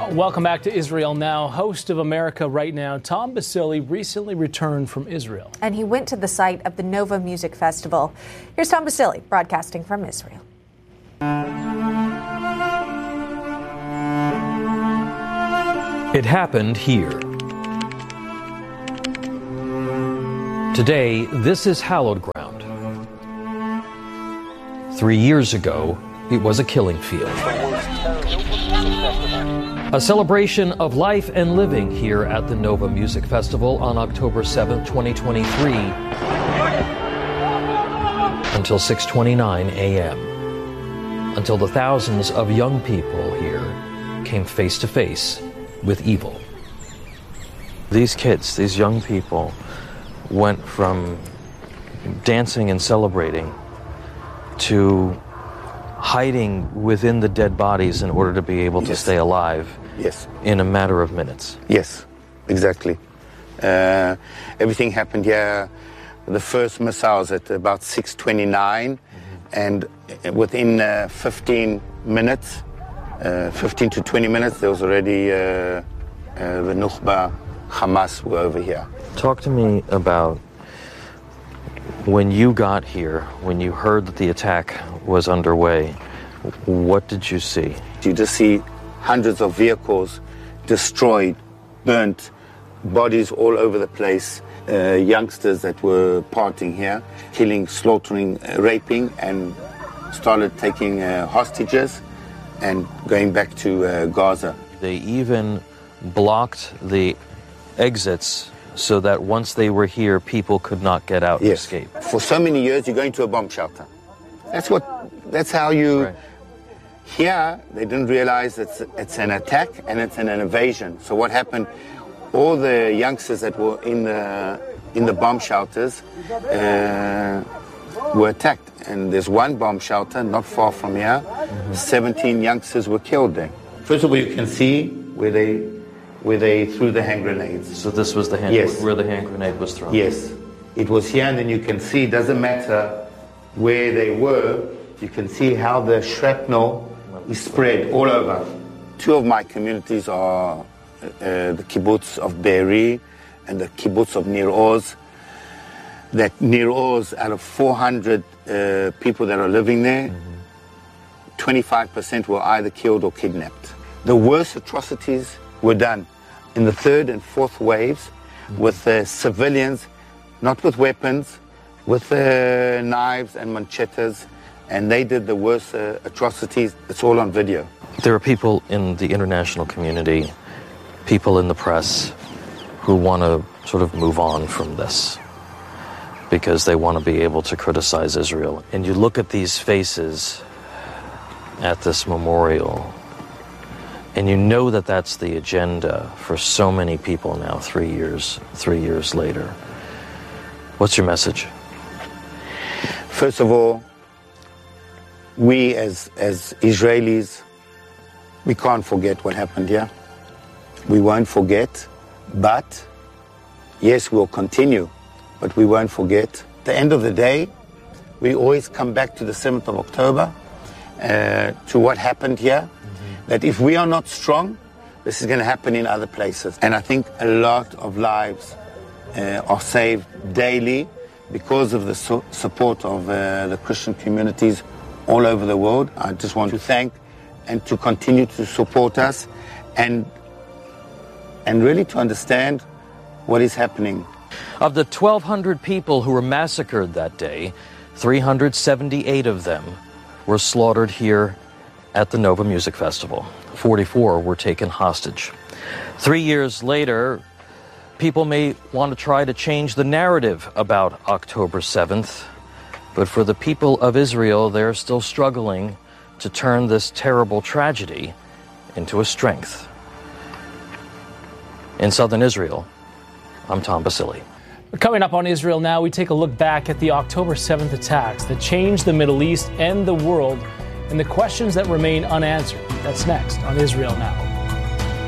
Welcome back to Israel Now. Host of America Right Now, Tom Basile recently returned from Israel. And he went to the site of the Nova Music Festival. Here's Tom Basile broadcasting from Israel. It happened here. Today, this is hallowed ground. 3 years ago, it was a killing field. A celebration of life and living here at the Nova Music Festival on October 7, 2023, until 6:29 a.m., until the thousands of young people here came face to face with evil. These kids, these young people, went from dancing and celebrating to hiding within the dead bodies in order to be able to stay alive. Yes. In a matter of minutes. Yes, exactly. Everything happened here. The first missiles at about 6:29, and within 15 minutes, 15 to 20 minutes, there was already the Nukba, Hamas were over here. Talk to me about when you got here, when you heard that the attack was underway. What did you see? You just see hundreds of vehicles destroyed, burnt, bodies all over the place, youngsters that were partying here, killing, slaughtering, raping, and started taking hostages and going back to Gaza. They even blocked the exits so that once they were here, people could not get out and escape. For so many years, you're going to a bomb shelter. That's how you... Right. Here, they didn't realize it's an attack and it's an invasion. So what happened, all the youngsters that were in the bomb shelters were attacked. And there's one bomb shelter not far from here. 17 youngsters were killed there. First of all, you can see where they threw the hand grenades. So this was where the hand grenade was thrown? Yes. It was here, and then you can see, it doesn't matter where they were, you can see how the shrapnel is spread all over. Two of my communities are the kibbutz of Be'eri and the kibbutz of Nir Oz. That Nir Oz, out of 400 people that are living there, 25% were either killed or kidnapped. The worst atrocities were done in the third and fourth waves with civilians, not with weapons, with knives and machetes, and they did the worst atrocities. It's all on video. There are people in the international community, people in the press, who want to sort of move on from this because they want to be able to criticize Israel. And you look at these faces at this memorial, and you know that that's the agenda for so many people now, 3 years later. What's your message? First of all, we as Israelis, we can't forget what happened here. We won't forget, but yes, we'll continue, but we won't forget. At the end of the day, we always come back to the 7th of October, to what happened here, that if we are not strong, this is going to happen in other places. And I think a lot of lives are saved daily because of the support of the Christian communities all over the world. I just want to thank and to continue to support us and really to understand what is happening. Of the 1,200 people who were massacred that day, 378 of them were slaughtered here at the Nova Music Festival. 44 were taken hostage. 3 years later, people may want to try to change the narrative about October 7th, but for the people of Israel, they're still struggling to turn this terrible tragedy into a strength. In southern Israel, I'm Tom Basile. Coming up on Israel Now, we take a look back at the October 7th attacks that changed the Middle East and the world, and the questions that remain unanswered. That's next on Israel Now.